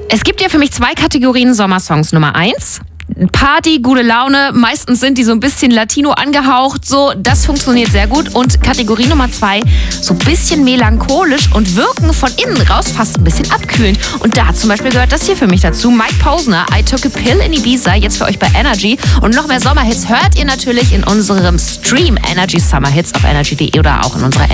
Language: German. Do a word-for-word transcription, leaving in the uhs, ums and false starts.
Es gibt ja für mich zwei Kategorien Sommersongs. Nummer eins, Party, gute Laune. Meistens sind die so ein bisschen Latino angehaucht. So, das funktioniert sehr gut. Und Kategorie Nummer zwei, so ein bisschen melancholisch und wirken von innen raus fast ein bisschen abkühlend. Und da zum Beispiel gehört das hier für mich dazu. Mike Posner, I Took a Pill in Ibiza, jetzt für euch bei Energy. Und noch mehr Sommerhits hört ihr natürlich in unserem Stream Energy Summer Hits auf energy punkt de oder auch in unserer